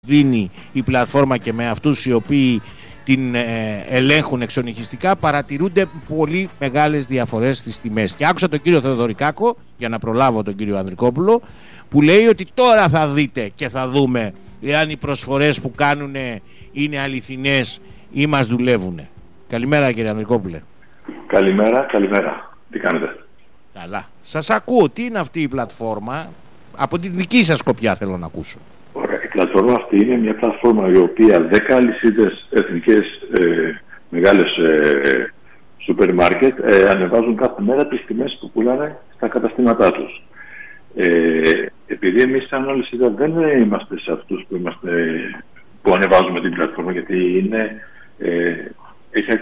δίνει η πλατφόρμα και με αυτούς οι οποίοι την ελέγχουν εξονυχιστικά, παρατηρούνται πολύ μεγάλες διαφορές στις τιμές. Και άκουσα τον κύριο Θεοδωρικάκο, για να προλάβω τον κύριο Ανδρικόπουλο, που λέει ότι τώρα θα δείτε και θα δούμε εάν οι προσφορές που κάνουν είναι αληθινές ή μας δουλεύουν. Καλημέρα κύριε Ανδρικόπουλε. Καλημέρα. Τι κάνετε? Καλά. Σας ακούω. Τι είναι αυτή η πλατφόρμα? Από την δική σας σκοπιά θέλω να ακούσω. Ωραία. Η πλατφόρμα αυτή είναι μια πλατφόρμα η οποία 10 αλυσίδες εθνικές μεγάλες σούπερ μάρκετ ανεβάζουν κάθε μέρα τις τιμές που πουλάνε στα καταστήματά τους. Επειδή εμείς σαν αλυσίδα δεν είμαστε σε αυτούς που ανεβάζουμε την πλατφόρμα, γιατί έχει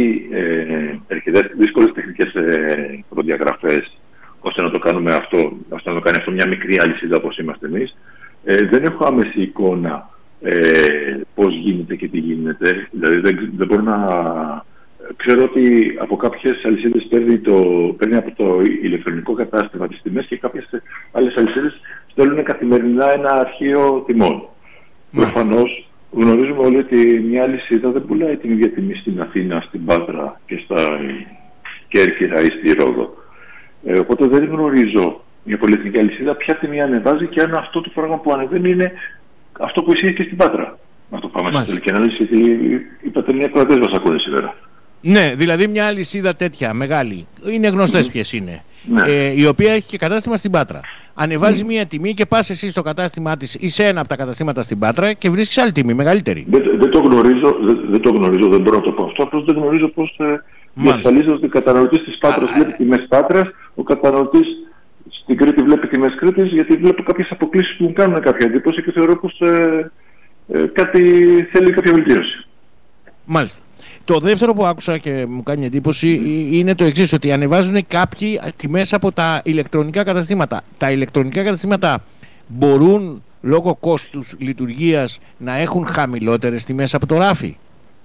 αρκετές δύσκολες τεχνικές προδιαγραφές ώστε να το κάνουμε αυτό, ώστε να το κάνει αυτό μια μικρή αλυσίδα όπως είμαστε εμείς. Δεν έχω άμεση εικόνα πώς γίνεται και τι γίνεται. Δηλαδή δεν μπορώ να... Ξέρω ότι από κάποιες αλυσίδες παίρνει από το ηλεκτρονικό κατάστημα τις τιμές και κάποιες άλλες αλυσίδες στέλνουν καθημερινά ένα αρχείο τιμών. Προφανώς γνωρίζουμε όλοι ότι μια αλυσίδα δεν πουλάει την ίδια τιμή στην Αθήνα, στην Πάτρα και στα Κέρκυρα ή στη Ρόδο. Οπότε δεν γνωρίζω μια πολυεθνική αλυσίδα ποια τιμή ανεβάζει και αν αυτό το πρόγραμμα που ανεβαίνει είναι αυτό που ισχύει και στην Πάτρα. Να το πάμε στην τελική ανάλυση, γιατί οι πατερνοί ακροατές μας ακούνε σήμερα. Ναι, δηλαδή μια αλυσίδα τέτοια μεγάλη, είναι γνωστές ποιες είναι, η οποία έχει και κατάστημα στην Πάτρα. Ανεβάζει μια τιμή και πας εσύ στο κατάστημά της ή σε ένα από τα καταστήματα στην Πάτρα και βρίσκεις άλλη τιμή, μεγαλύτερη. Δεν το γνωρίζω, δεν μπορώ να το πω αυτό. Απλώς δεν γνωρίζω πώς διασφαλίζεται ότι ο καταναλωτής της Πάτρας βλέπει τιμές Πάτρας, ο καταναλωτής στην Κρήτη βλέπει τιμές Κρήτης, γιατί βλέπω κάποιες αποκλήσεις που μου κάνουν κάποια εντύπωση και θεωρώ πως κάτι θέλει κάποια βελτίωση. Μάλιστα. Το δεύτερο που άκουσα και μου κάνει εντύπωση είναι το εξής, ότι ανεβάζουν κάποιοι τιμές από τα ηλεκτρονικά καταστήματα. Τα ηλεκτρονικά καταστήματα μπορούν λόγω κόστους λειτουργίας να έχουν χαμηλότερες τιμές από το ράφι?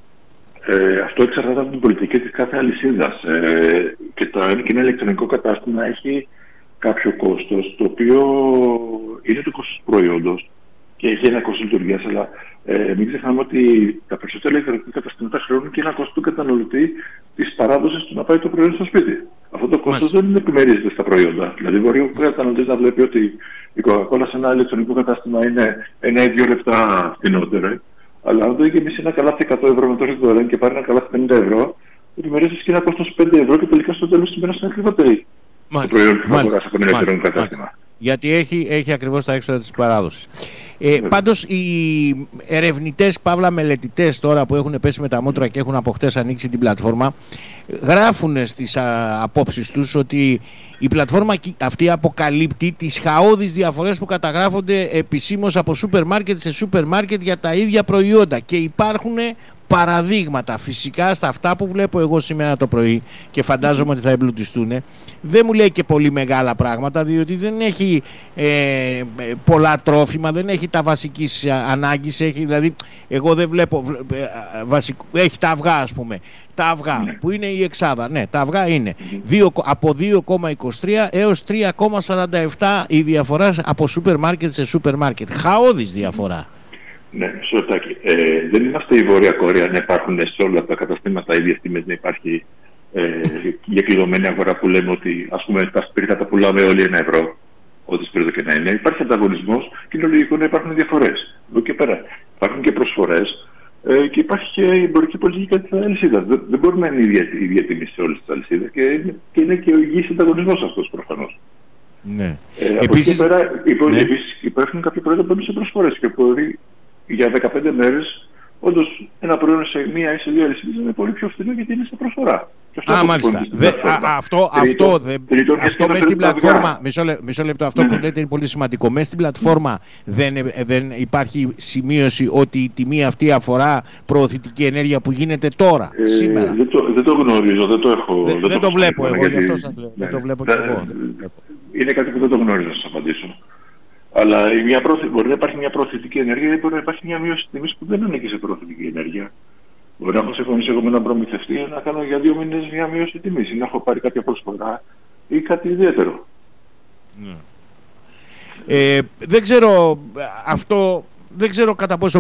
Αυτό εξαρτάται από την πολιτική της κάθε αλυσίδας. Και ένα ηλεκτρονικό κατάστημα έχει κάποιο κόστος, το οποίο είναι το κόστος του προϊόντος και έχει ένα κόστος λειτουργίας, αλλά μην ξεχνάμε ότι τα περισσότερα ηλεκτρονικά καταστήματα χρεώνουν και ένα κόστος του καταναλωτή της παράδοσης του να πάει το προϊόν στο σπίτι. Αυτό το κόστος δεν επιμερίζεται στα προϊόντα. Δηλαδή, μπορεί ο καταναλωτής να βλέπει ότι η Coca-Cola σε ένα ηλεκτρονικό κατάστημα είναι 1 ή 2 λεπτά φθηνότερη, αλλά αν το γεμίσει ένα καλάθι 100 ευρώ με το δωρεάν και πάρει ένα καλάθι 50 ευρώ, επιμερίζεται και ένα κόστος 5 ευρώ και τελικά στο τέλος της ημέρας είναι ακριβότερη. Το προϊόν που θα αγοράσει από ένα ηλεκτρονικό κατάστημα. Γιατί έχει ακριβώς τα έξοδα της παράδοσης. Πάντως οι ερευνητές, παύλα μελετητές τώρα που έχουν πέσει με τα μούτρα και έχουν από χτες ανοίξει την πλατφόρμα, γράφουν στις απόψεις τους ότι η πλατφόρμα αυτή αποκαλύπτει τις χαώδεις διαφορές που καταγράφονται επισήμως από σούπερ μάρκετ σε σούπερ μάρκετ για τα ίδια προϊόντα, και υπάρχουν παραδείγματα. Φυσικά στα αυτά που βλέπω εγώ σήμερα το πρωί και φαντάζομαι ότι θα εμπλουτιστούν, δεν μου λέει και πολύ μεγάλα πράγματα, διότι δεν έχει πολλά τρόφιμα, δεν έχει τα βασικής ανάγκης, έχει, δηλαδή εγώ δεν βλέπω έχει τα αυγά, ας πούμε, τα αυγά που είναι η εξάδα, ναι, τα αυγά είναι από 2,23 έως 3,47 η διαφορά από σούπερ μάρκετ σε σούπερ μάρκετ. Χαώδης διαφορά. Ναι, σωστάκι. Δεν είμαστε η Βόρεια Κορέα να υπάρχουν σε όλα τα καταστήματα ίδιες τιμές, να υπάρχει για κλειδωμένη αγορά που λέμε ότι, ας πούμε, τα σπίρτα τα πουλάμε όλοι 1 ευρώ, ό,τι σπίρτο και να είναι. Υπάρχει ανταγωνισμός και είναι λογικό να υπάρχουν διαφορές. Εδώ και πέρα υπάρχουν και προσφορές και υπάρχει και η εμπορική πολιτική της αλυσίδας. Δεν μπορεί να είναι η ίδια τιμή σε όλες τις αλυσίδες και είναι και ο υγιής ανταγωνισμός αυτός προφανώς. Ναι. Επίσης υπάρχουν κάποια προϊόντα που είναι σε προσφορές και μπορεί για 15 μέρες όντως ένα προϊόν σε μία ή σε 2 αλυσίδες είναι πολύ πιο φθηνό γιατί είναι σε προσφορά. Μάλιστα. Αυτό μέσα στην πλατφόρμα, μισό λεπτό, αυτό που λέτε είναι πολύ σημαντικό. Μέσα στην πλατφόρμα δεν υπάρχει σημείωση ότι η τιμή αυτή αφορά προωθητική ενέργεια που γίνεται τώρα, σήμερα? Δεν το γνωρίζω, δεν το έχω. Δεν το βλέπω εγώ, γι' αυτό σας λέω. Δεν το βλέπω και εγώ. Είναι κάτι που δεν το γνωρίζω, να σας απαντήσω. Αλλά μπορεί να υπάρχει μια προωθητική ενέργεια ή μπορεί να υπάρχει μια μείωση τιμής που δεν ανήκει σε προωθητική ενέργεια. Μπορεί να έχω συμφωνήσει εγώ με έναν προμηθευτή να κάνω για 2 μήνες μια μείωση τιμής ή να έχω πάρει κάποια προσφορά ή κάτι ιδιαίτερο. Δεν ξέρω, αυτό δεν ξέρω κατά πόσο